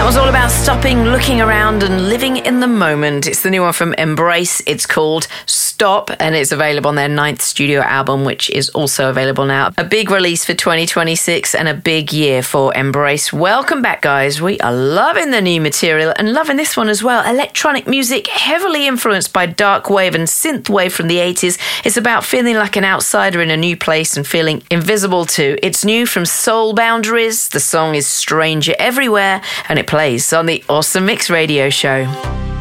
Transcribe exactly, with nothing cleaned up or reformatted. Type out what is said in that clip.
That was all about stopping, looking around and living in the moment. It's the new one from Embrace. It's called Stop and it's available on their ninth studio album, which is also available now. A big release for twenty twenty-six and a big year for Embrace. Welcome back, guys. We are loving the new material and loving this one as well. Electronic music heavily influenced by dark wave and synth wave from the eighties. It's about feeling like an outsider in a new place and feeling invisible too. It's new from Soul Boundaries. The song is Stranger Everywhere and it plays on the Awesome Mix Radio Show.